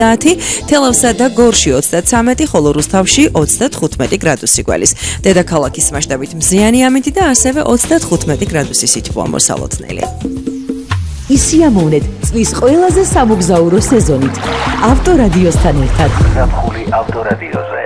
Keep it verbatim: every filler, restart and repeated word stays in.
თელავსა და გორში ოცდათვრამეტი, ხოლო რუსთავში ოცდათხუთმეტი გრადუსი გველის. დედაქალაქის მასშტაბით მზიანი ამინდი და ასევე ოცდათხუთმეტი გრადუსი სითბო ამოსალოდნელი. ისიამოვნეთ წლის ყველაზე სამოგზაურო სეზონით ავტორადიოსთან ერთად. ზაფხული ავტორადიოზე.